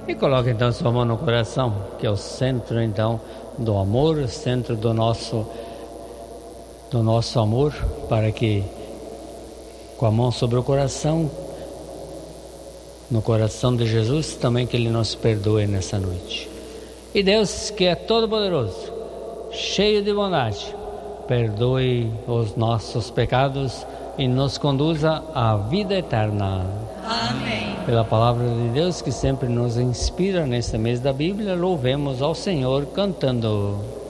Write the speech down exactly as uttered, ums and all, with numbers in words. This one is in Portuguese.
E coloque então sua mão no coração, que é o centro então do amor, o centro do nosso, do nosso amor, para que com a mão sobre o coração, no coração de Jesus, também que Ele nos perdoe nessa noite. E Deus, que é todo-poderoso, cheio de bondade, perdoe os nossos pecados e nos conduza à vida eterna. Amém. Pela palavra de Deus que sempre nos inspira neste mês da Bíblia, louvemos ao Senhor cantando.